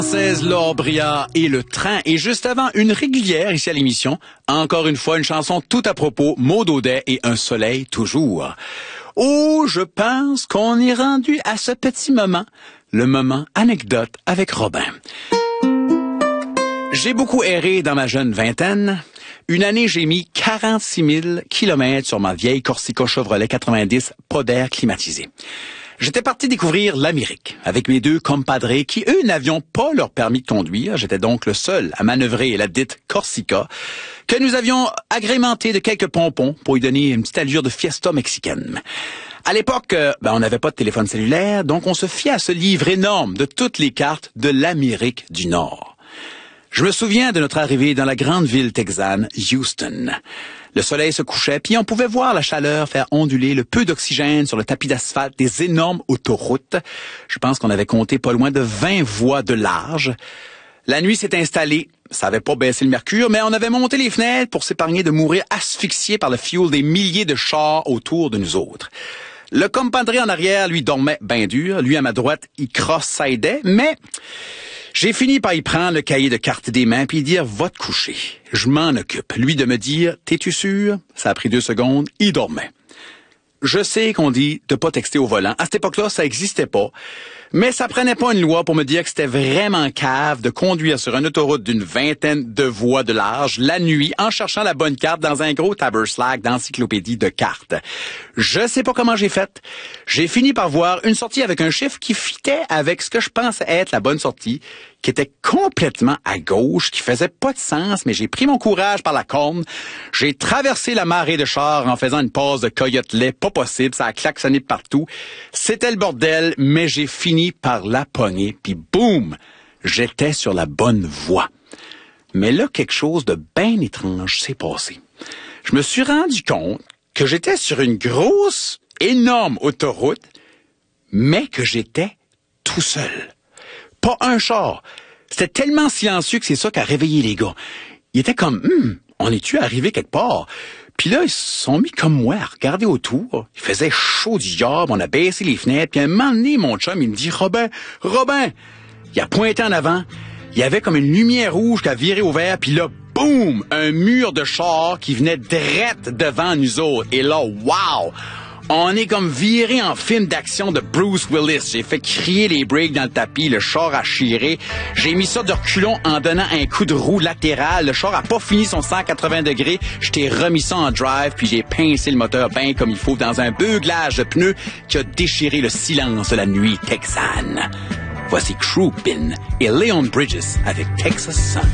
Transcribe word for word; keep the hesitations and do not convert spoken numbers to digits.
seize Laure Briard et Le Train. Et juste avant, une régulière ici à l'émission. Encore une fois, une chanson tout à propos, Maud Audet et Un soleil toujours. Oh, je pense qu'on est rendu à ce petit moment, le moment anecdote avec Robin. J'ai beaucoup erré dans ma jeune vingtaine. Une année, j'ai mis quarante-six mille kilomètres sur ma vieille Corsica Chevrolet quatre-vingt-dix, pas d'air climatisé. J'étais parti découvrir l'Amérique avec mes deux compadres qui, eux, n'avions pas leur permis de conduire. J'étais donc le seul à manœuvrer la dite Corsica que nous avions agrémenté de quelques pompons pour lui donner une petite allure de fiesta mexicaine. À l'époque, euh, ben, on n'avait pas de téléphone cellulaire, donc on se fiait à ce livre énorme de toutes les cartes de l'Amérique du Nord. Je me souviens de notre arrivée dans la grande ville texane, Houston. Le soleil se couchait, puis on pouvait voir la chaleur faire onduler le peu d'oxygène sur le tapis d'asphalte des énormes autoroutes. Je pense qu'on avait compté pas loin de vingt voies de large. La nuit s'est installée. Ça avait pas baissé le mercure, mais on avait monté les fenêtres pour s'épargner de mourir asphyxié par le fuel des milliers de chars autour de nous autres. Le compadre en arrière, lui, dormait bien dur. Lui, à ma droite, il cross-sidait, mais j'ai fini par y prendre le cahier de cartes des mains puis dire « Va te coucher, je m'en occupe ». Lui de me dire « T'es-tu sûr ?» Ça a pris deux secondes, il dormait. Je sais qu'on dit de pas texter au volant. À cette époque-là, ça existait pas. Mais ça prenait pas une loi pour me dire que c'était vraiment cave de conduire sur une autoroute d'une vingtaine de voies de large la nuit en cherchant la bonne carte dans un gros taberslack d'encyclopédie de cartes. Je sais pas comment j'ai fait. J'ai fini par voir une sortie avec un chiffre qui fitait avec ce que je pensais être la bonne sortie, qui était complètement à gauche, qui faisait pas de sens, mais j'ai pris mon courage par la corne. J'ai traversé la marée de chars en faisant une passe de coyote lait, pas possible, ça a klaxonné de partout. C'était le bordel, mais j'ai fini par la pogner, puis boum, j'étais sur la bonne voie. Mais là, quelque chose de bien étrange s'est passé. Je me suis rendu compte que j'étais sur une grosse, énorme autoroute, mais que j'étais tout seul. Pas un char. C'était tellement silencieux que c'est ça qui a réveillé les gars. Ils étaient comme, hum, on est-tu arrivé quelque part? Puis là, ils se sont mis comme moi à regarder autour. Il faisait chaud du diable, on a baissé les fenêtres. Puis à un moment donné, mon chum, il me dit, Robin, Robin! Il a pointé en avant. Il y avait comme une lumière rouge qui a viré au vert. Puis là, boum! Un mur de chars qui venait direct devant nous autres. Et là, wow! On est comme viré en film d'action de Bruce Willis. J'ai fait crier les breaks dans le tapis, le char a chiré. J'ai mis ça de reculons en donnant un coup de roue latéral. Le char a pas fini son cent quatre-vingts degrés. Je t'ai remis ça en drive, puis j'ai pincé le moteur bien comme il faut dans un beuglage de pneus qui a déchiré le silence de la nuit texane. Voici Crouppin' et Leon Bridges avec Texas Sun.